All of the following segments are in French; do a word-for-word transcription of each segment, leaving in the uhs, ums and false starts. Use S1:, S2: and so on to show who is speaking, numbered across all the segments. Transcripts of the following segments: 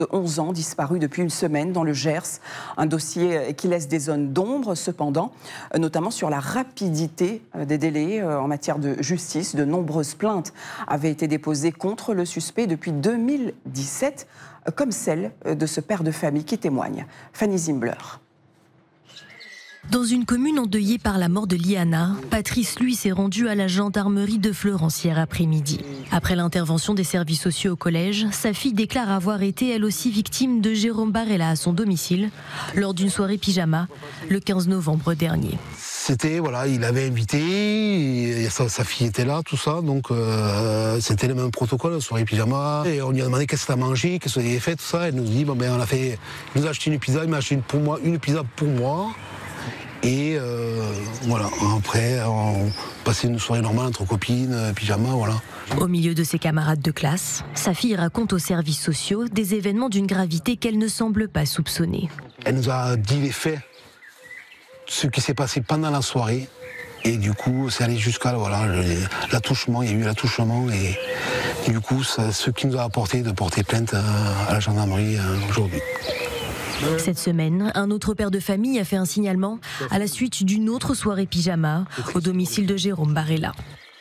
S1: de onze ans, disparu depuis une semaine dans le Gers. Un dossier qui laisse des zones d'ombre, cependant, notamment sur la rapidité des délais en matière de justice. De nombreuses plaintes avaient été déposées contre le suspect depuis deux mille dix-sept, comme celle de ce père de famille qui témoigne. Fanny Zimbler.
S2: Dans une commune endeuillée par la mort de Liana, Patrice, lui, s'est rendu à la gendarmerie de Florence hier après-midi. Après l'intervention des services sociaux au collège, sa fille déclare avoir été elle aussi victime de Jérôme Barella à son domicile lors d'une soirée pyjama le quinze novembre dernier.
S3: C'était, voilà, il avait invité, sa, sa fille était là, tout ça, donc euh, c'était le même protocole, soirée pyjama. Et on lui a demandé qu'est-ce qu'elle a mangé, qu'est-ce qu'elle avait fait, tout ça. Elle nous dit, bon ben on a fait, il nous a acheté une pizza, il m'a acheté une pour moi, une pizza pour moi. Et euh, voilà, après, on passait une soirée normale entre copines, pyjama, voilà.
S2: Au milieu de ses camarades de classe, sa fille raconte aux services sociaux des événements d'une gravité qu'elle ne semble pas soupçonner.
S3: Elle nous a dit les faits, ce qui s'est passé pendant la soirée. Et du coup, c'est allé jusqu'à voilà, l'attouchement, il y a eu l'attouchement. Et, et du coup, c'est ce qui nous a apporté de porter plainte à la gendarmerie aujourd'hui.
S2: Cette semaine, un autre père de famille a fait un signalement à la suite d'une autre soirée pyjama au domicile de Jérôme Barella.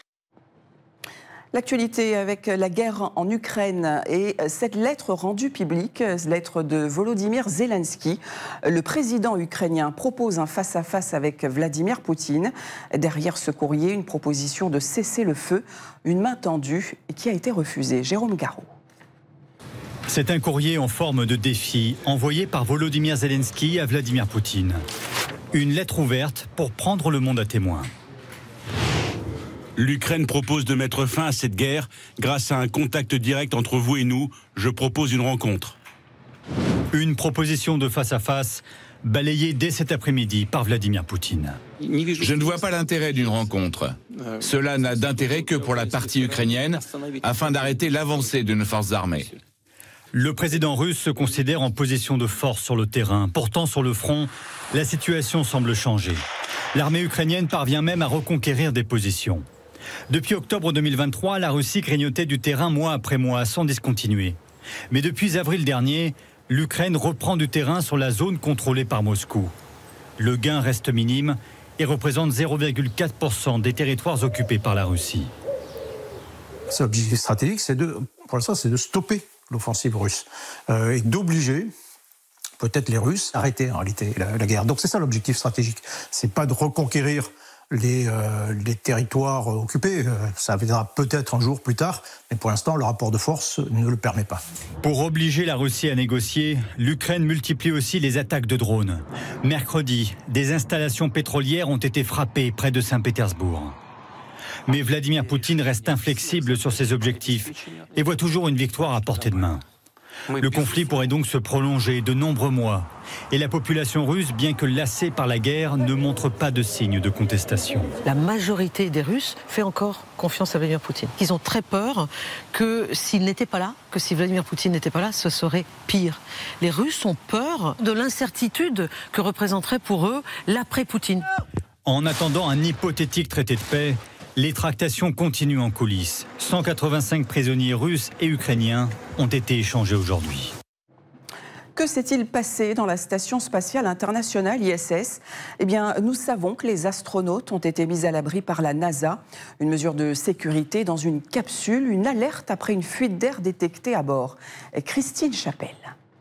S1: L'actualité avec la guerre en Ukraine et cette lettre rendue publique, lettre de Volodymyr Zelensky. Le président ukrainien propose un face-à-face avec Vladimir Poutine. Derrière ce courrier, une proposition de cesser le feu, une main tendue qui a été refusée. Jérôme Garraud.
S4: C'est un courrier en forme de défi envoyé par Volodymyr Zelensky à Vladimir Poutine. Une lettre ouverte pour prendre le monde à témoin.
S5: L'Ukraine propose de mettre fin à cette guerre grâce à un contact direct entre vous et nous. Je propose une rencontre.
S4: Une proposition de face-à-face balayée dès cet après-midi par Vladimir Poutine.
S6: Je ne vois pas l'intérêt d'une rencontre. Cela n'a d'intérêt que pour la partie ukrainienne, afin d'arrêter l'avancée de nos forces armées.
S4: Le président russe se considère en position de force sur le terrain. Pourtant, sur le front, la situation semble changer. L'armée ukrainienne parvient même à reconquérir des positions. Depuis octobre deux mille vingt-trois, la Russie grignotait du terrain mois après mois, sans discontinuer. Mais depuis avril dernier, l'Ukraine reprend du terrain sur la zone contrôlée par Moscou. Le gain reste minime et représente zéro virgule quatre pour cent des territoires occupés par la Russie.
S7: L'objectif stratégique, c'est de, pour l'instant, c'est de stopper l'offensive russe euh, et d'obliger peut-être les Russes à arrêter en réalité la, la guerre. Donc c'est ça l'objectif stratégique. C'est pas de reconquérir les, euh, les territoires occupés. Ça viendra peut-être un jour plus tard, mais pour l'instant le rapport de force ne le permet pas.
S4: Pour obliger la Russie à négocier, l'Ukraine multiplie aussi les attaques de drones. Mercredi, des installations pétrolières ont été frappées près de Saint-Pétersbourg. Mais Vladimir Poutine reste inflexible sur ses objectifs et voit toujours une victoire à portée de main. Le conflit pourrait donc se prolonger de nombreux mois. Et la population russe, bien que lassée par la guerre, ne montre pas de signe de contestation.
S8: La majorité des Russes fait encore confiance à Vladimir Poutine. Ils ont très peur que s'il n'était pas là, que si Vladimir Poutine n'était pas là, ce serait pire. Les Russes ont peur de l'incertitude que représenterait pour eux l'après-Poutine.
S4: En attendant un hypothétique traité de paix, les tractations continuent en coulisses. cent quatre-vingt-cinq prisonniers russes et ukrainiens ont été échangés aujourd'hui.
S1: Que s'est-il passé dans la Station spatiale internationale I S S ? Eh bien, nous savons que les astronautes ont été mis à l'abri par la NASA. Une mesure de sécurité dans une capsule, une alerte après une fuite d'air détectée à bord. Christine Chapelle.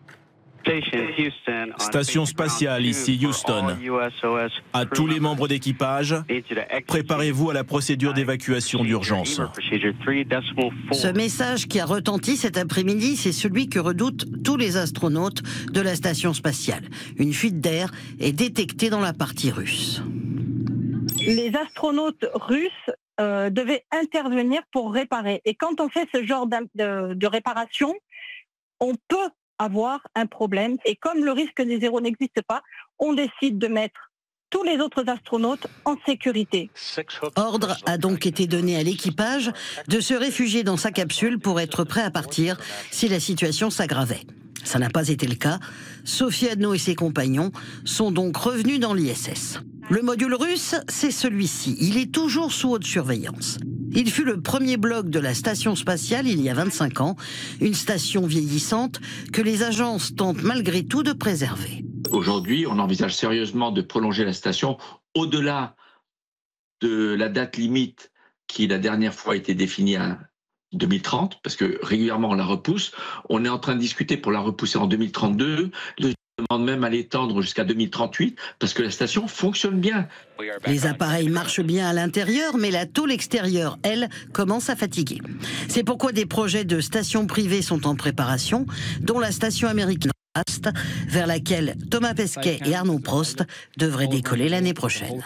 S9: Station spatiale ici Houston. À tous les membres d'équipage, préparez-vous à la procédure d'évacuation d'urgence.
S10: Ce message qui a retenti cet après-midi, c'est celui que redoutent tous les astronautes de la station spatiale. Une fuite d'air est détectée dans la partie russe.
S11: Les astronautes russes euh, devaient intervenir pour réparer. Et quand on fait ce genre de, de réparation, on peut avoir un problème. Et comme le risque des zéros n'existe pas, on décide de mettre tous les autres astronautes en sécurité.
S10: Ordre a donc été donné à l'équipage de se réfugier dans sa capsule pour être prêt à partir si la situation s'aggravait. Ça n'a pas été le cas. Sophie Adno et ses compagnons sont donc revenus dans l'I S S. Le module russe, c'est celui-ci. Il est toujours sous haute surveillance. Il fut le premier bloc de la station spatiale il y a vingt-cinq ans, une station vieillissante que les agences tentent malgré tout de préserver.
S12: Aujourd'hui, on envisage sérieusement de prolonger la station au-delà de la date limite qui la dernière fois a été définie à deux mille trente, parce que régulièrement on la repousse. On est en train de discuter pour la repousser en deux mille trente-deux. Je demande même à l'étendre jusqu'à deux mille trente-huit, parce que la station fonctionne bien.
S10: Les appareils marchent bien à l'intérieur, mais la tôle extérieure, elle, commence à fatiguer. C'est pourquoi des projets de stations privées sont en préparation, dont la station américaine vers laquelle Thomas Pesquet et Arnaud Prost devraient décoller l'année prochaine.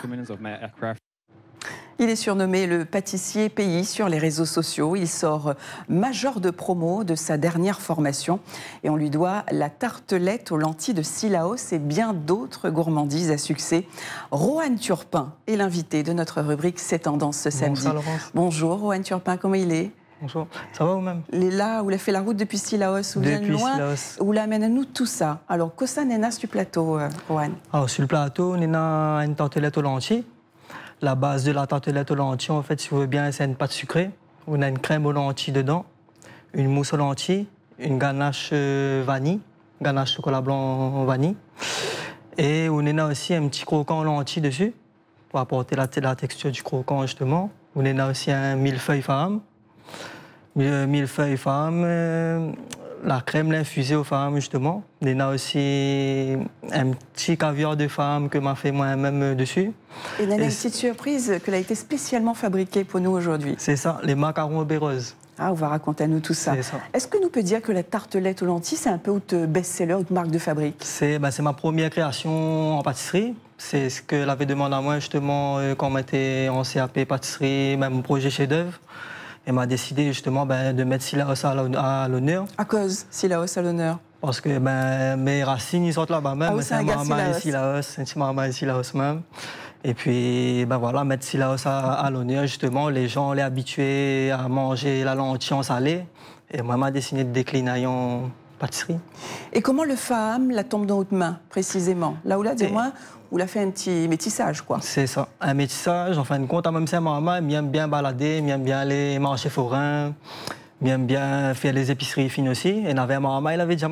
S1: Il est surnommé le pâtissier pays sur les réseaux sociaux. Il sort major de promo de sa dernière formation et on lui doit la tartelette aux lentilles de Sillaos et bien d'autres gourmandises à succès. Rohan Turpin est l'invité de notre rubrique C'est Tendance ce samedi.
S13: Bonjour Laurence.
S1: Bonjour Rohan Turpin, comment il est ?
S13: Bonjour, ça va vous-même?
S1: Il est là, où il a fait la route depuis Sillaos, ou bien loin, où l'amène-nous tout ça. Alors, qu'est-ce qu'on a sur le plateau, euh, Rohan?
S13: Alors, sur le plateau, on a une tartelette aux lentilles. La base de la tartelette aux lentilles, en fait, si vous voulez bien, c'est une pâte sucrée. On a une crème aux lentilles dedans, une mousse aux lentilles, une ganache euh, vanille, ganache chocolat blanc vanille. Et on a aussi un petit croquant aux lentilles dessus, pour apporter la, la texture du croquant, justement. On a aussi un millefeuille femme. Millefeuille femme, euh, la crème l'infusée aux femmes justement. Il y a aussi un petit caviar de femme que m'a fait moi-même dessus.
S1: Et il y a une petite surprise qu'elle a été spécialement fabriquée pour nous aujourd'hui.
S13: C'est ça, les macarons aux béreuses.
S1: Ah, on va raconter à nous tout ça. Est-ce que nous peut dire que la tartelette aux lentilles, c'est un peu votre best-seller, votre marque de fabrique?
S13: C'est ben, ma première création en pâtisserie. C'est ce qu'elle avait demandé à moi justement quand on était en C A P pâtisserie, même mon projet chef-d'œuvre. Elle m'a décidé justement ben, de mettre Sillaos à l'honneur.
S1: À cause Sillaos à l'honneur?
S13: Parce que ben, mes racines, ils sont là-bas même.
S1: Ah, c'est un gars
S13: Sillaos, c'est un petit maman Sillaos même. Et puis, ben voilà, mettre Sillaos à, à l'honneur, justement, les gens les habitués à manger la lentille en salé. Et moi, m'a décidé de décliner en pâtisserie.
S1: Et comment le femme la tombe dans votre main, précisément? Là où là, dis-moi, où l'a fait un petit métissage, quoi.
S13: C'est ça, un métissage. En fin de compte, même si maman aime bien balader, aime bien aller marcher forain, aime bien faire les épiceries fines aussi. Et avait maman, il avait déjà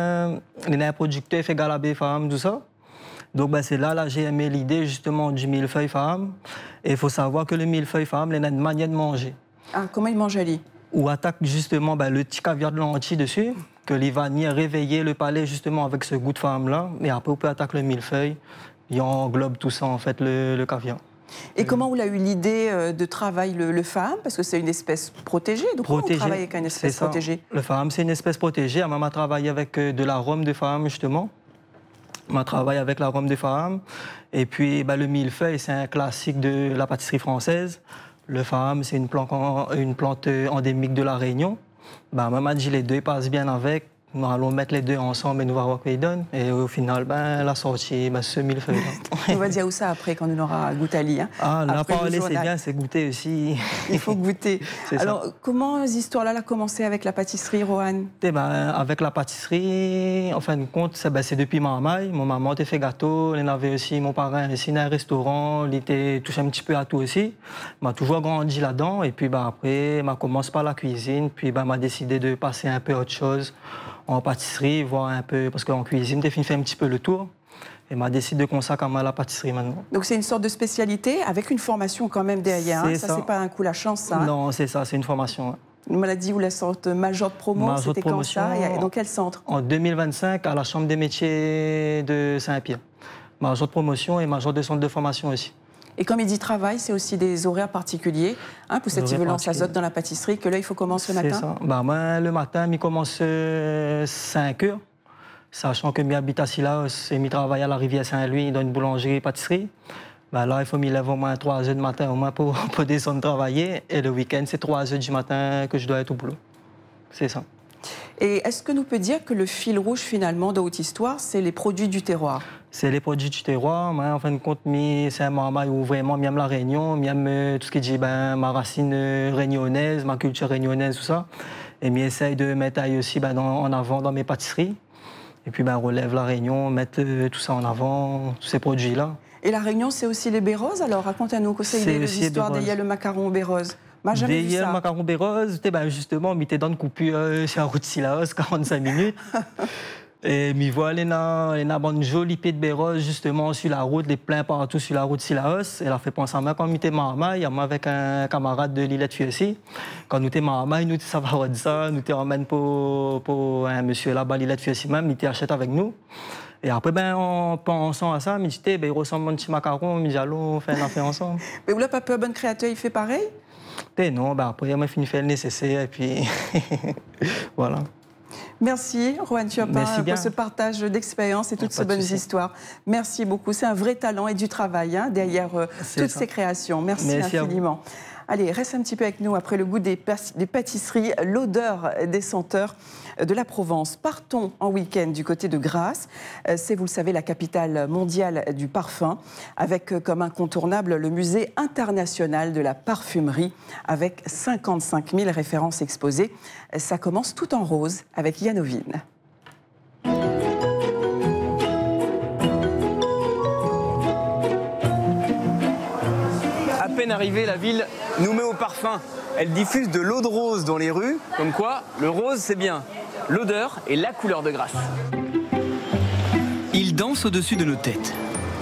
S13: il un producteur, il fait galaber femme, tout ça. Donc ben, c'est là, là j'ai aimé l'idée justement du millefeuille femme. Et il faut savoir que le millefeuille femme, il a une manière de manger.
S1: Ah, comment il mange Ali?
S13: Ou attaque justement ben, le petit caviar de lentilles dessus, que les vanilles réveiller le palais justement avec ce goût de femme-là. Et après, on peut attaquer le millefeuille. Il englobe tout ça, en fait, le, le caviar.
S1: Et comment vous avez eu l'idée de travailler le, le faham? Parce que c'est une espèce protégée. Donc
S13: protégée.
S1: Comment on travaille avec une espèce protégée?
S13: Le faham, c'est une espèce protégée. Elle m'a travaillé avec de l'arôme de faham, justement. Elle m'a travaillé avec l'arôme de faham. Et puis, bah, le millefeuille, c'est un classique de la pâtisserie française. Le faham, c'est une plante, une plante endémique de la Réunion. Bah, maman dit les deux passent bien avec. Nous allons mettre les deux ensemble et nous voir quoi ils donnent. Et au final, ben, la sortie, ben, ce millefeuille.
S1: On va dire où ça après, quand on aura goûté à l'I. Hein.
S13: Ah, la parler, c'est bien, c'est goûter aussi.
S1: Il faut goûter. Alors,
S13: ça.
S1: Comment cette histoire-là a commencé avec la pâtisserie, Rohan?
S13: Eh ben, avec la pâtisserie, en fin de compte, c'est ben, depuis ma maman. Mon maman a fait gâteau. Il avait aussi mon parrain aussi dans un restaurant. Il était touché un petit peu à tout aussi. Il m'a toujours grandi là-dedans. Et puis ben, après, il commencé par la cuisine. Puis ben, m'a décidé de passer un peu à autre chose. En pâtisserie, voir un peu, parce qu'en cuisine, j'ai fait un petit peu le tour. Et m'a décidé de consacrer à la pâtisserie maintenant.
S1: Donc c'est une sorte de spécialité avec une formation quand même derrière. Hein. Ça, ça. c'est pas un coup la chance, ça.
S13: Non,
S1: hein.
S13: c'est ça, c'est une formation.
S1: Une maladie ou la sorte major de promo, c'était quand ça? Et dans quel centre?
S13: En deux mille vingt-cinq, à la Chambre des métiers de Saint-Pierre. Major de promotion et major de centre de formation aussi.
S1: Et comme il dit travail, c'est aussi des horaires particuliers, hein, pour ceux qui veulent lancer azote dans la pâtisserie, que là, il faut commencer le matin.
S13: C'est ça. Bah, moi, le matin, il commence euh, cinq heures, sachant que j'habite à Sillaos et je travaille à la rivière Saint-Louis dans une boulangerie-pâtisserie. Bah, là, il faut m'y lever au moins trois heures du matin au moins pour, pour descendre travailler. Et le week-end, c'est trois heures du matin que je dois être au boulot. C'est ça.
S1: Et est-ce que nous peut dire que le fil rouge, finalement, de votre histoire, c'est les produits du terroir?
S13: C'est les produits du terroir. Mais en fin de compte, c'est un maman où vraiment j'aime la Réunion, j'aime tout ce qui dit ben, ma racine réunionnaise, ma culture réunionnaise, tout ça. Et j'essaye de mettre aussi ben, dans, en avant dans mes pâtisseries. Et puis, ben, relève la Réunion, mettre tout ça en avant, tous ces produits-là.
S1: Et la Réunion, c'est aussi les béreuses? Alors, racontez-nous que c'est l'histoire d'il y a le macaron aux béreuses. Moi, jamais vu ça.
S13: Le macaron bérose, ben justement, on était dans une coupure euh, sur la route Silaos, quarante-cinq minutes. Et m'y voit les na, les na bonne jolie pied de bérose justement sur la route, les pleins partout sur la route Silaos. Elle a fait penser à moi quand on était marmaille, moi avec un camarade de Lilette Fuessi. Quand nous étions marmaille, nous ça va de ça, nous étions emmène pour pour un monsieur là-bas Lilette Fuessi même, il était acheté avec nous. Et après, ben, en pensant à ça, je me disais, ben, il ressemble à un petit macaron, mais allons on fait un affaire ensemble.
S1: Mais vous l'avez pas peu bon créateur, il fait pareil?
S13: Et non, ben, après, il a fini de faire le nécessaire, et puis voilà.
S1: Merci, Juan Chiopin, pour ce partage d'expérience et toutes ces bonnes histoires. Merci beaucoup. C'est un vrai talent et du travail hein, derrière euh, toutes ça. ces créations. Merci, Merci infiniment. Allez, reste un petit peu avec nous après le goût des, des pâtisseries, l'odeur des senteurs de la Provence. Partons en week-end du côté de Grasse. C'est, vous le savez, la capitale mondiale du parfum, avec comme incontournable le musée international de la parfumerie, avec cinquante-cinq mille références exposées. Ça commence tout en rose avec Yann Ovine.
S14: À peine arrivée, la ville nous met au parfum. Elle diffuse de l'eau de rose dans les rues, comme quoi le rose c'est bien l'odeur et la couleur de Grasse.
S15: Il danse au-dessus de nos têtes.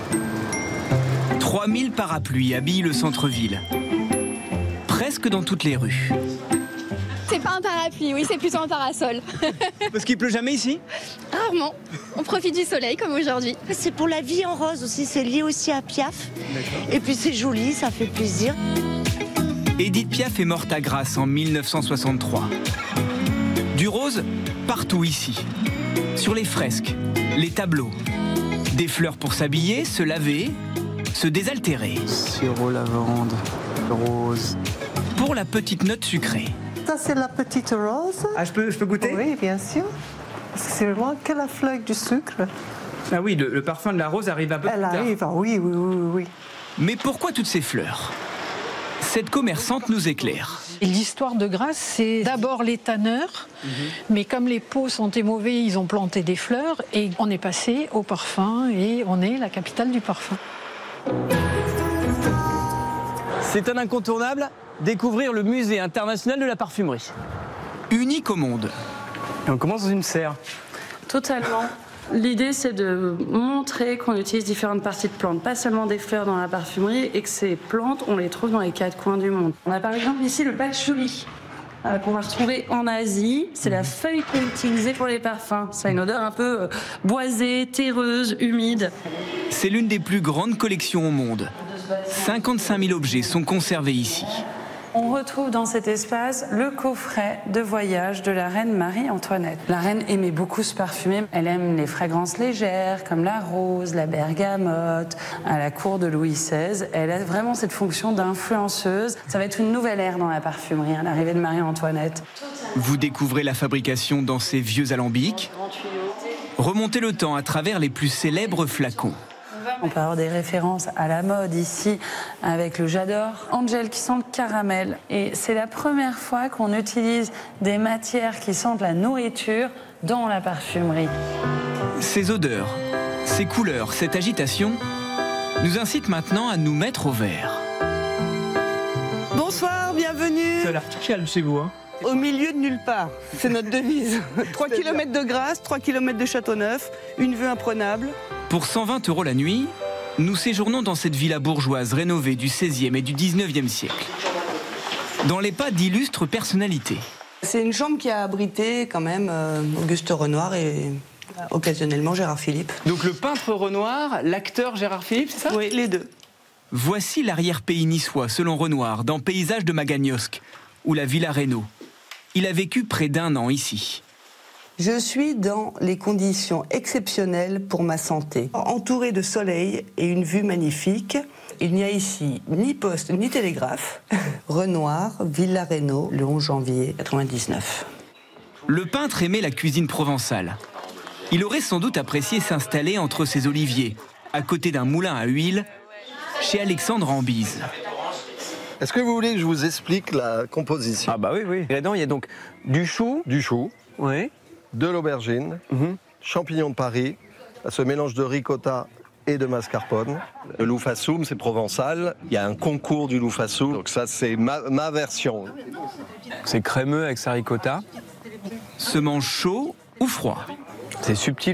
S15: trois mille parapluies habillent le centre-ville, presque dans toutes les rues.
S16: C'est pas un parapluie, oui, c'est plutôt un parasol.
S14: Parce qu'il pleut jamais ici?
S16: Rarement. On profite du soleil comme aujourd'hui.
S17: C'est pour la vie en rose aussi, c'est lié aussi à Piaf. Et puis c'est joli, ça fait plaisir.
S15: Édith Piaf est morte à Grasse en mille neuf cent soixante-trois. Du rose, partout ici. Sur les fresques, les tableaux. Des fleurs pour s'habiller, se laver, se désaltérer.
S14: Sirop lavande, rose.
S15: Pour la petite note sucrée.
S18: Ça, c'est la petite rose.
S14: Ah, je peux, je peux goûter?
S18: Oui, bien sûr. Parce que c'est vraiment que la fleur avec du sucre.
S14: Ah oui, le, le parfum de la rose arrive un peu
S18: Elle
S14: plus tard.
S18: Elle arrive, oui, oui, oui, oui.
S15: Mais pourquoi toutes ces fleurs? Cette commerçante nous éclaire.
S19: L'histoire de Grasse, c'est d'abord les tanneurs, mmh. mais comme les pots sentaient mauvais, ils ont planté des fleurs et on est passé au parfum et on est la capitale du parfum.
S14: C'est un incontournable, découvrir le musée international de la parfumerie.
S15: Unique au monde.
S14: Et on commence dans une serre.
S20: Totalement. L'idée, c'est de montrer qu'on utilise différentes parties de plantes, pas seulement des fleurs dans la parfumerie, et que ces plantes, on les trouve dans les quatre coins du monde. On a par exemple ici le patchouli, euh, qu'on va retrouver en Asie. C'est la feuille qu'on utilise pour les parfums. Ça a une odeur un peu euh, boisée, terreuse, humide.
S15: C'est l'une des plus grandes collections au monde. cinquante-cinq mille objets sont conservés ici.
S20: On retrouve dans cet espace le coffret de voyage de la reine Marie-Antoinette. La reine aimait beaucoup se parfumer. Elle aime les fragrances légères comme la rose, la bergamote. À la cour de Louis seize, elle a vraiment cette fonction d'influenceuse. Ça va être une nouvelle ère dans la parfumerie, hein, l'arrivée de Marie-Antoinette.
S15: Vous découvrez la fabrication dans ces vieux alambics. Remontez le temps à travers les plus célèbres flacons.
S20: On peut avoir des références à la mode ici avec le J'adore Angel qui sent le caramel. Et c'est la première fois qu'on utilise des matières qui sentent la nourriture dans la parfumerie.
S15: Ces odeurs, ces couleurs, cette agitation nous incitent maintenant à nous mettre au vert.
S18: Bonsoir, bienvenue.
S14: Ça a l'air calme chez vous, hein?
S18: Au milieu de nulle part, c'est notre devise. trois kilomètres de Grasse, trois kilomètres de Châteauneuf, une vue imprenable.
S15: Pour cent vingt euros la nuit, nous séjournons dans cette villa bourgeoise rénovée du seizième et du dix-neuvième siècle. Dans les pas d'illustres personnalités.
S18: C'est une chambre qui a abrité quand même euh, Auguste Renoir et euh, occasionnellement Gérard Philippe.
S14: Donc le peintre Renoir, l'acteur Gérard Philippe, c'est ça?
S18: Oui, les deux.
S15: Voici l'arrière-pays niçois, selon Renoir, dans Paysage de Magagnosc, ou la Villa Reynaud. Il a vécu près d'un an ici.
S18: Je suis dans les conditions exceptionnelles pour ma santé. Entourée de soleil et une vue magnifique, il n'y a ici ni poste ni télégraphe. Renoir, Villa Reynaud, le onze janvier quatre-vingt-dix-neuf.
S15: Le peintre aimait la cuisine provençale. Il aurait sans doute apprécié s'installer entre ses oliviers, à côté d'un moulin à huile, chez Alexandre Ambise.
S21: Est-ce que vous voulez que je vous explique la composition?
S14: Ah bah oui, oui. Là-dedans, il y a donc du chou.
S21: Du chou.
S14: Oui.
S21: De l'aubergine, mmh. champignons de Paris, ce mélange de ricotta et de mascarpone. Le loufasoum, c'est provençal. Il y a un concours du loufasoum, donc ça, c'est ma, ma version.
S14: C'est crémeux avec sa ricotta.
S15: Se mange chaud ou froid?
S14: C'est subtil.